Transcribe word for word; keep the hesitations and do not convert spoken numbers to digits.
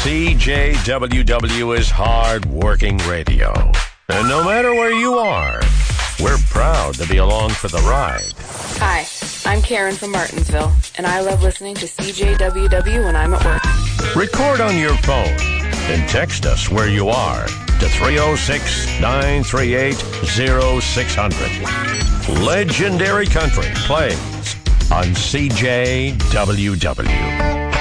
C J W W is hard-working radio. And no matter where you are, we're proud to be along for the ride. Hi, I'm Karen from Martinsville, and I love listening to C J W W when I'm at work. Record on your phone and text us where you are to three oh six, nine three eight, oh six hundred. Legendary Country plays on C J W W.